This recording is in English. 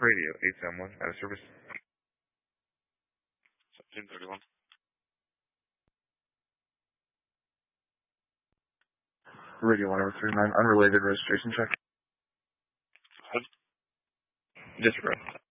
Radio 871 out of service. 1731. Radio 1039, unrelated registration check. Disregard.